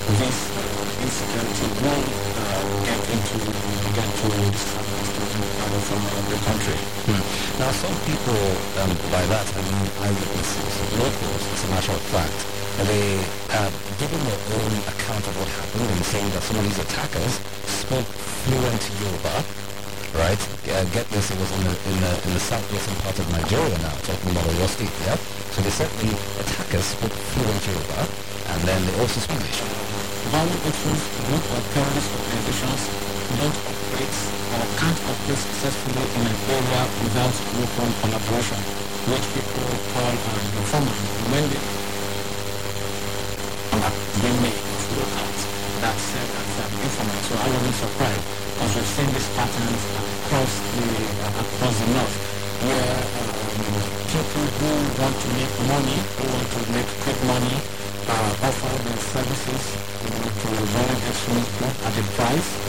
this insecurity will get to from the country. Now, some people, by that I mean eyewitnesses, locals, as a matter of fact, they giving their own account of what happened and saying that some of these attackers spoke fluent Yoruba, right? Get this, it was in the southwestern part of Nigeria now, talking about Oyo State, yeah? So they said the attackers spoke fluent Yoruba, and then they also speak English. Violent groups, group or terrorist organizations don't operate or can't operate successfully in an area without local collaboration, which people call informants. When they made of locals that serve as informants, so I wasn't surprised because we've seen these patterns across the north, where people who want to make money, who want to make quick money, offer their services to violent extremist group at a price